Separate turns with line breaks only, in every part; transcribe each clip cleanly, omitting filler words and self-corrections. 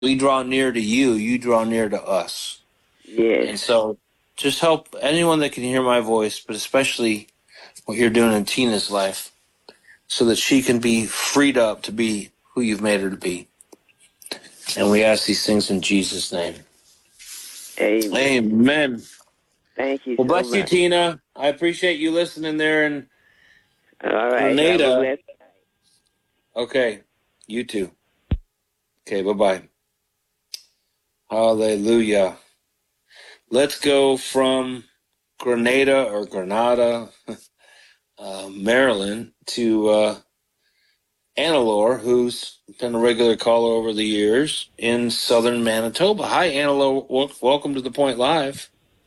we draw near to you, you draw near to us.
Yes.
And so just help anyone that can hear my voice, but especially what you're doing in Tina's life, so that she can be freed up to be who you've made her to be. And we ask these things in Jesus' name.
Amen.
Amen.
Thank you
Well,
so
bless you,
much.
Tina. I appreciate you listening there in
All right.
Grenada.
Have a blessed night.
Okay. You too. Okay, bye-bye. Hallelujah. Let's go from Grenada, Maryland, to Annalore, who's been a regular caller over the years in southern Manitoba. Hi, Annalore. Welcome to The Point Live.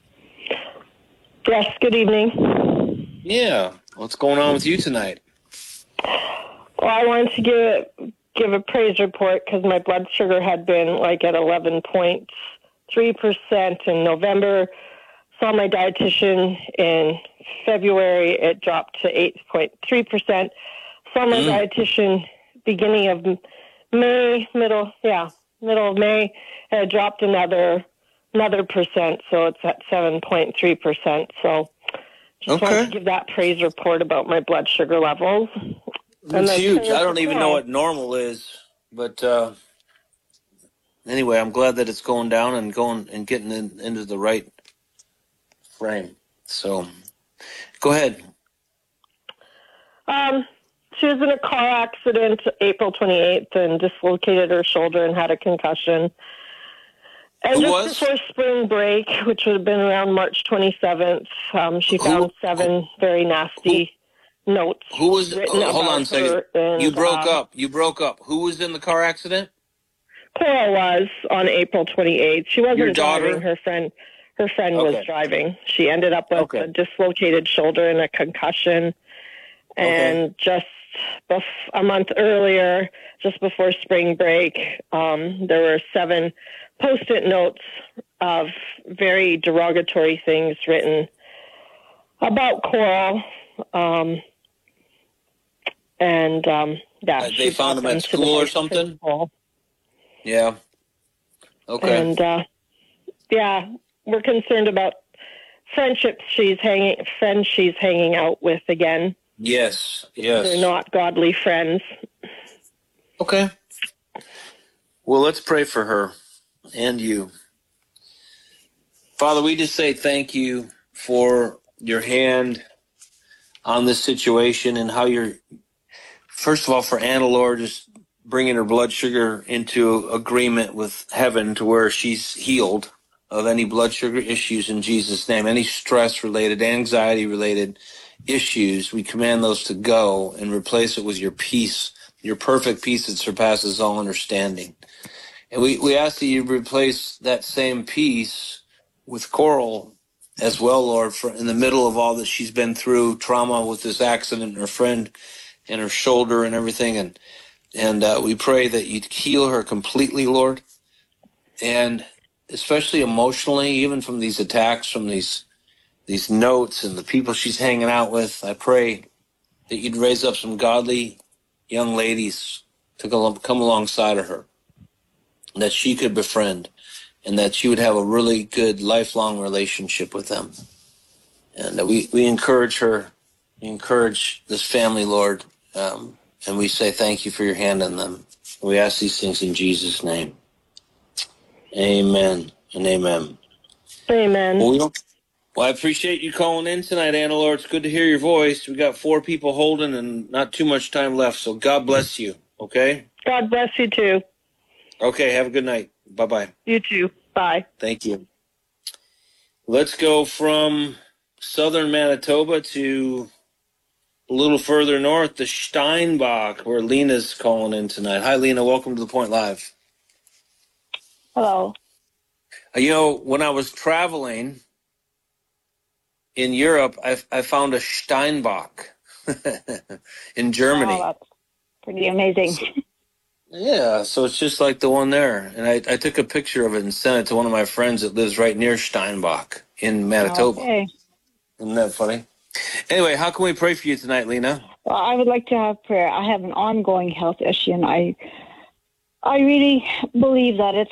Yes, good evening.
Yeah. What's going on with you tonight?
Well, I wanted to give a praise report because my blood sugar had been like at 11.3% in November. Saw my dietitian in February. It dropped to 8.3%. Saw my dietitian beginning of May, middle of May. It dropped another percent, so it's at 7.3%. So just wanted to give that praise report about my blood sugar levels.
It's huge. I don't even know what normal is, but anyway, I'm glad that it's going down and getting into the right frame. So, go ahead.
She was in a car accident April 28th and dislocated her shoulder and had a concussion. And before spring break, which would have been around March 27th, she found 7 very nasty notes.
Who was?
Hold
on a second. You broke up. Who was in the car accident?
Cora was on April 28th. She wasn't driving. Her friend was driving. She ended up with a dislocated shoulder and a concussion. And just a month earlier, just before spring break, there were 7 Post-it notes of very derogatory things written about Coral.
They found them at school or something? Yeah. Okay.
And, we're concerned about friendships she's hanging out with again.
Yes.
They're not godly friends.
Okay. Well, let's pray for her and you. Father, we just say thank you for your hand on this situation and how you're, first of all, for Annalore, just bringing her blood sugar into agreement with heaven to where she's healed of any blood sugar issues in Jesus' name, any stress-related, anxiety-related issues. We command those to go and replace it with your peace, your perfect peace that surpasses all understanding. And we ask that you replace that same peace with Coral as well, Lord, for in the middle of all that she's been through, trauma with this accident, and her friend and her shoulder and everything. And we pray that you'd heal her completely, Lord, and especially emotionally, even from these attacks, from these notes and the people she's hanging out with. I pray that you'd raise up some godly young ladies to come alongside of her, that she could befriend, and that she would have a really good lifelong relationship with them. And we encourage her, we encourage this family, Lord, and we say thank you for your hand on them. We ask these things in Jesus' name. Amen and amen.
Amen.
Well, I appreciate you calling in tonight, Annalore. It's good to hear your voice. We got 4 people holding and not too much time left, so God bless you, okay?
God bless you, too.
Okay, have a good night. Bye-bye.
You too. Bye.
Thank you. Let's go from southern Manitoba to a little further north, the Steinbach, where Lena's calling in tonight. Hi, Lena. Welcome to The Point Live.
Hello.
You know, when I was traveling in Europe, I found a Steinbach in Germany.
Wow, that's pretty amazing.
So it's just like the one there. And I took a picture of it and sent it to one of my friends that lives right near Steinbach in Manitoba.
Okay.
Isn't that funny? Anyway, how can we pray for you tonight, Lena?
Well, I would like to have prayer. I have an ongoing health issue, and I really believe that it's